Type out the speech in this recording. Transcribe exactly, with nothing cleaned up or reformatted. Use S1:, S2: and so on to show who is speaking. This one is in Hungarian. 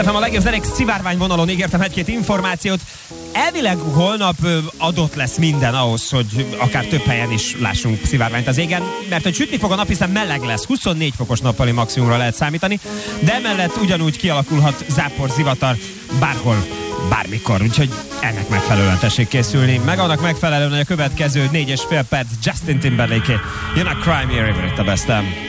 S1: ef em a legjobb zenék szivárvány vonalon, ígértem egy-két információt. Elvileg holnap adott lesz minden ahhoz, hogy akár több helyen is lássunk szivárványt az égen, mert hogy sütni fog a nap, hiszen meleg lesz, huszonnégy fokos nappali maximumra lehet számítani, de emellett ugyanúgy kialakulhat zápor, zivatar bárhol, bármikor, úgyhogy ennek megfelelően tessék készülni. Meg annak megfelelően, hogy a következő négy és fél perc Justin Timberlake jön a Crime Here, itt a Bestem.